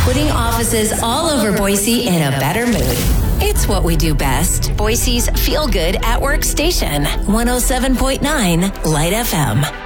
putting offices all over Boise in a better mood. It's what we do best. Boise's Feel Good at Work station. 107.9 Light FM.